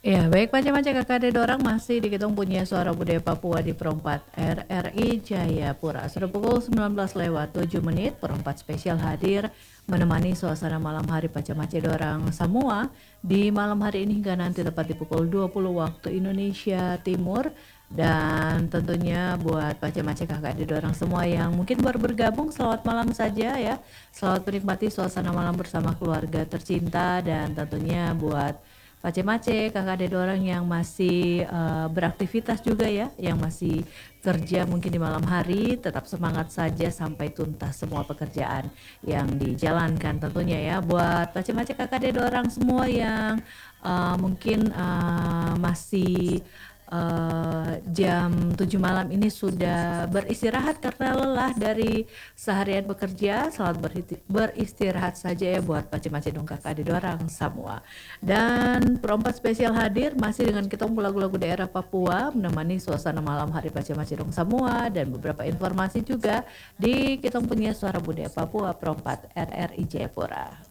Ya, baik macam-macam kakak dorang masih di Kitong punya Suara Budaya Papua di Perempat RRI Jayapura. Sudah pukul 19 lewat 7 menit, Perempat spesial hadir menemani suasana malam hari Pacamace dorang semua di malam hari ini hingga nanti tepat di pukul 20 waktu Indonesia Timur. Dan tentunya buat Pacamace kakak di dorang semua yang mungkin baru bergabung, selamat malam saja ya. Selamat menikmati suasana malam bersama keluarga tercinta dan tentunya buat Pace-mace, kakak ada orang yang masih beraktivitas juga ya, yang masih kerja mungkin di malam hari, tetap semangat saja sampai tuntas semua pekerjaan yang dijalankan tentunya ya. Buat pace-mace kakak ada orang semua yang mungkin masih jam 7 malam ini sudah beristirahat karena lelah dari seharian bekerja. Selamat beristirahat saja ya buat pace-mace dong kakak ada orang semua. Dan perempat spesial hadir masih dengan kita lagu-lagu daerah Papua menemani suasana malam hari Pace-Mace dong semua dan beberapa informasi juga di kita punya Suara Budaya Papua Perempat RRI Jayapura.